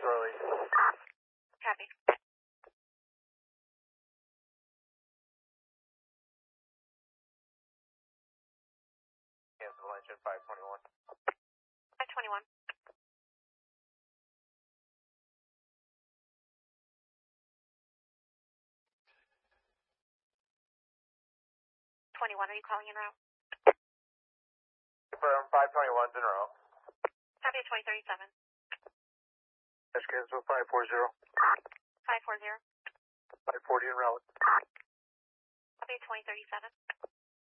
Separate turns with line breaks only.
early.
Copy.
Cancel engine 521.
521. 21, are you calling in route?
Confirm 521's en route.
Copy 2037.
Dash cancel 540.
540.
540 en route.
Copy 2037.